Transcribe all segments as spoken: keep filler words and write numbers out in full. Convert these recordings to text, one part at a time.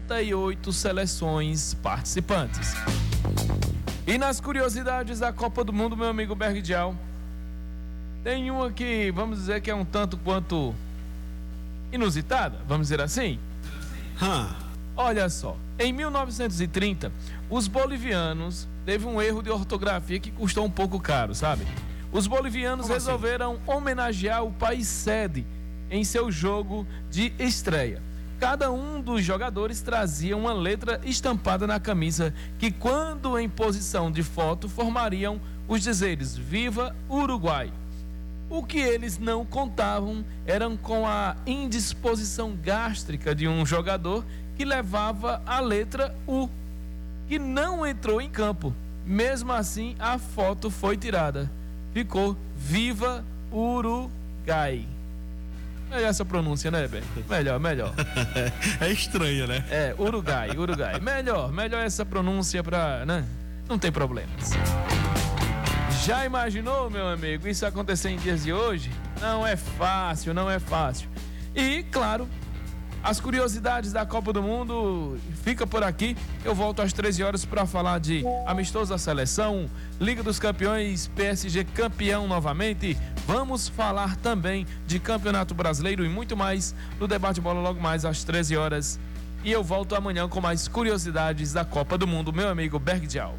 quarenta e oito seleções participantes. E nas curiosidades da Copa do Mundo, meu amigo Bergdial, tem uma que, vamos dizer que é um tanto quanto inusitada, vamos dizer assim. Hum. Olha só, em mil novecentos e trinta, os bolivianos teve um erro de ortografia que custou um pouco caro, sabe? Os bolivianos Como resolveram assim? homenagear o país sede em seu jogo de estreia. Cada um dos jogadores trazia uma letra estampada na camisa que, quando em posição de foto, formariam os dizeres Viva Uruguai. O que eles não contavam eram com a indisposição gástrica de um jogador que levava a letra U, que não entrou em campo. Mesmo assim, a foto foi tirada. Ficou Viva Uruguai. Melhor essa pronúncia, né, Ben? Melhor, melhor. É estranha, né? É, Uruguai, Uruguai. Melhor, melhor essa pronúncia pra, né? Não tem problemas. Já imaginou, meu amigo, isso acontecer em dias de hoje? Não é fácil, não é fácil. E, claro, as curiosidades da Copa do Mundo fica por aqui. Eu volto às treze horas para falar de amistoso da seleção, Liga dos Campeões, P S G campeão novamente. Vamos falar também de Campeonato Brasileiro e muito mais no Debate Bola logo mais às treze horas. E eu volto amanhã com mais curiosidades da Copa do Mundo, meu amigo Bergdial.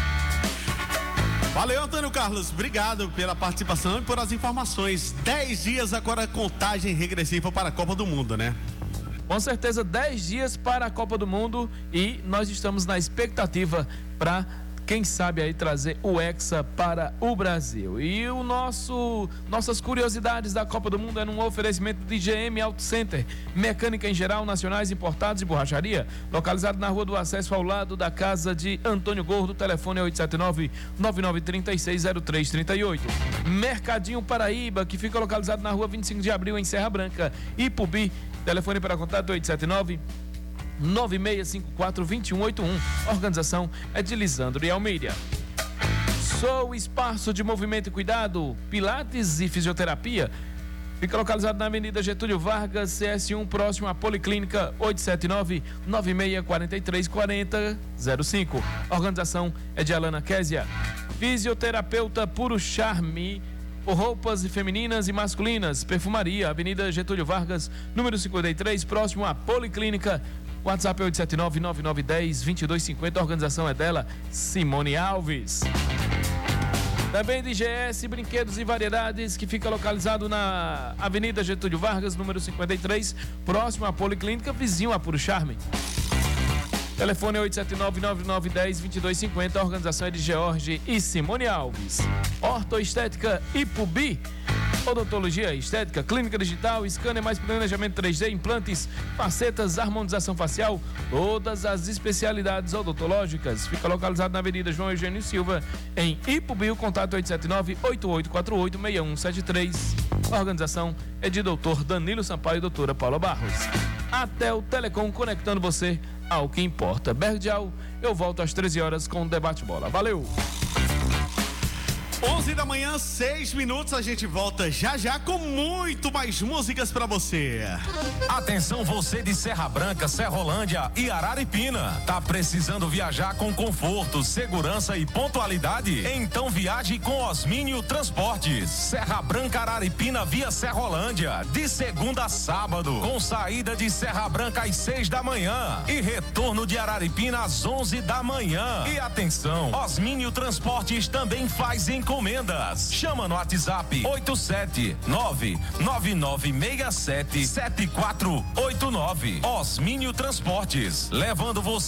Valeu, Antônio Carlos. Obrigado pela participação e por as informações. Dez dias agora, contagem regressiva para a Copa do Mundo, né? Com certeza, dez dias para a Copa do Mundo e nós estamos na expectativa para, quem sabe, aí trazer o Hexa para o Brasil. E o nosso, nossas curiosidades da Copa do Mundo é num oferecimento de G M Auto Center, mecânica em geral, nacionais, importados e borracharia, localizado na Rua do Acesso ao lado da casa de Antônio Gordo. O telefone é oito sete nove, nove nove três seis, zero três três oito. Mercadinho Paraíba, que fica localizado na Rua vinte e cinco de abril, em Serra Branca. Ipubi, telefone para contato oito sete nove, nove seis cinco quatro, dois um oito um. Organização é de Lisandro e Almeida. Sou Espaço de Movimento e Cuidado, Pilates e Fisioterapia. Fica localizado na Avenida Getúlio Vargas, C S um, próximo à Policlínica. Oito sete nove, nove seis quatro três quatro zero zero cinco. Organização é de Alana Késia. Fisioterapeuta Puro Charme, por roupas femininas e masculinas, perfumaria, Avenida Getúlio Vargas, número cinquenta e três, próximo à Policlínica. WhatsApp é oito sete nove, nove nove um zero, dois dois cinco zero. A organização é dela, Simone Alves. Também de G S Brinquedos e Variedades, que fica localizado na Avenida Getúlio Vargas, número cinquenta e três, próximo à Policlínica, vizinho a Puro Charme. Telefone é oito sete nove, nove nove um zero, dois dois cinco zero. A organização é de George e Simone Alves. Ortoestética Ipubi, odontologia estética, clínica digital, scanner mais planejamento três D, implantes, facetas, harmonização facial, todas as especialidades odontológicas. Fica localizado na Avenida João Eugênio Silva, em Ipubi. O contato é oito sete nove, oito oito quatro oito, seis um sete três. A organização é de doutor Danilo Sampaio e doutora Paula Barros. Até o Telecom, conectando você ao que importa. Bergdial, eu volto às treze horas com o Debate Bola. Valeu! onze da manhã, seis minutos, a gente volta já já com muito mais músicas pra você. Atenção você de Serra Branca, Serrolândia e Araripina. Tá precisando viajar com conforto, segurança e pontualidade? Então viaje com Osmínio Transportes. Serra Branca, Araripina via Serrolândia, de segunda a sábado, com saída de Serra Branca às seis da manhã e retorno de Araripina às onze da manhã. E atenção, Osmínio Transportes também faz encomendas. Chama no WhatsApp oito sete nove, nove nove seis sete, sete quatro oito nove. Osmínio Transportes, levando você